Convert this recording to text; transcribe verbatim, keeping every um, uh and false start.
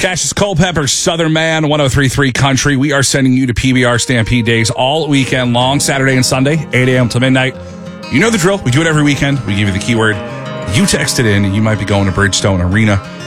Cassius Culpepper, Southern Man, one oh three point three Country. We are sending you to P B R Stampede Days all weekend long, Saturday and Sunday, eight a.m. to midnight. You know the drill. We do it every weekend. We give you the keyword. You text it in, and you might be going to Bridgestone Arena.